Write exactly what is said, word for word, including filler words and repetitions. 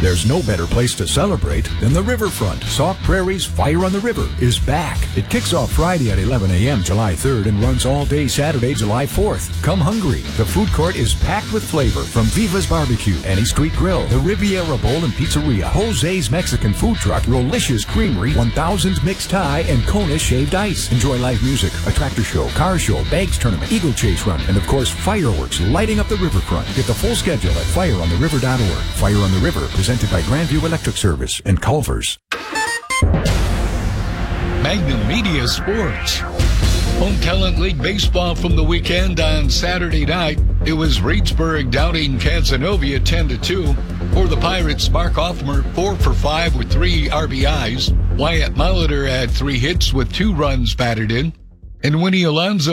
There's no better place to celebrate than the riverfront. Sauk Prairie's Fire on the River is back. It kicks off Friday at eleven a.m. July third and runs all day Saturday, July fourth. Come hungry. The food court is packed with flavor from Viva's Barbecue, Any Street Grill, the Riviera Bowl and Pizzeria, Jose's Mexican Food Truck, Rolicious Creamery, one thousand Mixed Thai, and Kona Shaved Ice. Enjoy live music, a tractor show, car show, bags tournament, eagle chase run, and of course fireworks lighting up the riverfront. Get the full schedule at fire on the river dot org. Fire on the River, presented by Grandview Electric Service and Culver's. Magnum Media Sports. Home Talent League baseball from the weekend on Saturday night. It was Reedsburg doubting Cazenovia ten to two. For the Pirates, Mark Hoffmer four for five with three R B Is. Wyatt Molitor had three hits with two runs batted in. And Winnie Alonso